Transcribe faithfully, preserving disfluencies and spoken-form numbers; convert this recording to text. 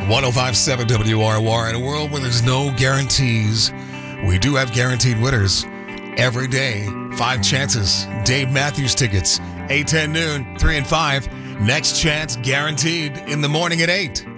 one oh five point seven W R Y. In a world where there's no guarantees, we do have guaranteed winners. Every day, five chances. Dave Matthews tickets, eight ten noon, three and five. Next chance guaranteed in the morning at eight.